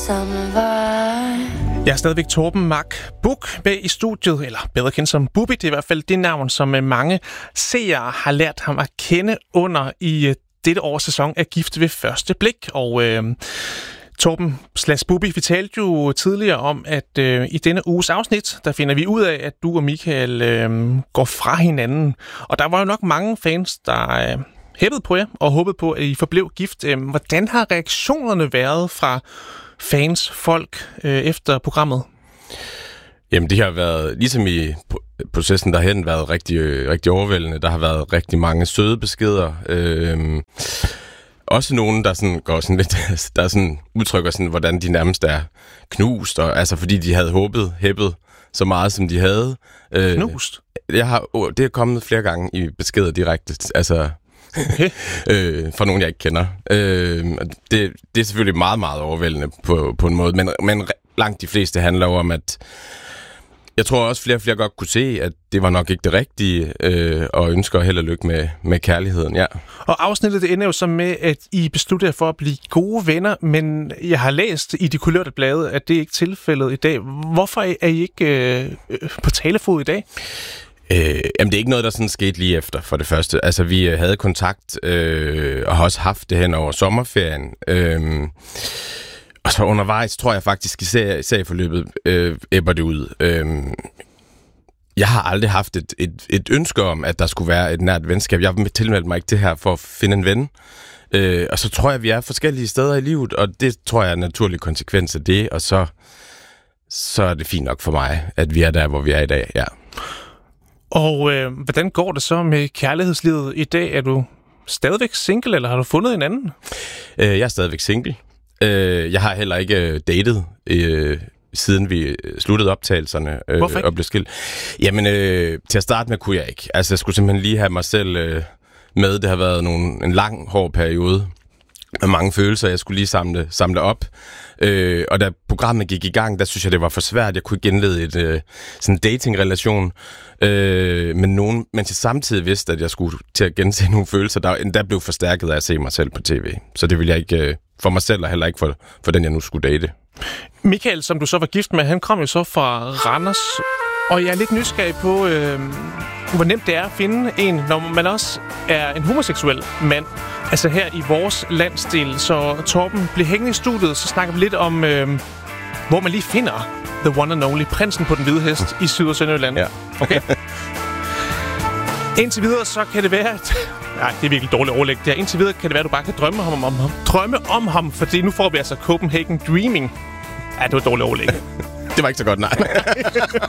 Jeg er stadigvæk Torben Mak Buch med i studiet, eller bedre kendt som Bubi. Det er i hvert fald det navn, som mange seere har lært ham at kende under i dette års sæson af Gift ved første blik. Og Torben / Bubi, vi talte jo tidligere om, at i denne uges afsnit, der finder vi ud af, at du og Michael går fra hinanden. Og der var jo nok mange fans, der hæppede på jer og håbede på, at I forblev gift. Hvordan har reaktionerne været fra fans, folk efter programmet? Jamen, det har været, ligesom i processen derhen, været rigtig overvældende. Der har været rigtig mange søde beskeder. Også nogen, der sådan går sådan lidt, der sådan udtrykker sådan, hvordan de nærmest er knust, og altså fordi de havde hæppet så meget, som de havde. Knust? Det er kommet flere gange i beskeder direkte, altså okay. Fra nogen, jeg ikke kender. Det er selvfølgelig meget, meget overvældende på en måde, men langt de fleste handler om, at jeg tror også, flere godt kunne se, at det var nok ikke det rigtige, og ønsker held og lykke med kærligheden, ja. Og afsnittet det ender jo så med, at I beslutter jer for at blive gode venner, men jeg har læst i de kulørte blade, at det ikke er tilfældet i dag. Hvorfor er I ikke på talefod i dag? Jamen, det er ikke noget, der sådan skete lige efter, for det første. Altså, vi havde kontakt, og har også haft det hen over sommerferien. Og så undervejs, tror jeg faktisk, i serieforløbet æbber det ud. Jeg har aldrig haft et ønske om, at der skulle være et nært venskab. Jeg tilmeldte mig ikke det her for at finde en ven. Og så tror jeg, at vi er forskellige steder i livet, og det tror jeg er en naturlig konsekvens af det. Og så er det fint nok for mig, at vi er der, hvor vi er i dag, ja. Og hvordan går det så med kærlighedslivet i dag? Er du stadigvæk single, eller har du fundet en anden? Jeg er stadigvæk single. Jeg har heller ikke datet, siden vi sluttede optagelserne og blev skilt. Jamen, til at starte med kunne jeg ikke. Altså, jeg skulle simpelthen lige have mig selv med. Det har været en lang, hård periode med mange følelser. Jeg skulle lige samle op. Og da programmet gik i gang, der synes jeg, det var for svært. Jeg kunne ikke indlede sådan en dating-relation men jeg samtidig vidste, at jeg skulle til at gense nogle følelser, der endda blev forstærket af at se mig selv på tv. Så det ville jeg ikke for mig selv, og heller ikke for den, jeg nu skulle date. Michael, som du så var gift med, han kom jo så fra Randers, og jeg er lidt nysgerrig på, hvor nemt det er at finde en, når man også er en homoseksuel mand. Altså her i vores landsdel. Så Torben, bliv hængende i studiet, så snakker vi lidt om, hvor man lige finder the one and only, prinsen på den hvide hest i Syd- og Sønderjylland. Ja. Okay? Indtil videre, så kan det være, at... Nej, det er virkelig dårligt overlæg det her. Indtil videre kan det være, at du bare kan drømme om ham, fordi nu får vi altså Copenhagen Dreaming. Ja, det var dårligt overlæg. Det var ikke så godt, nej.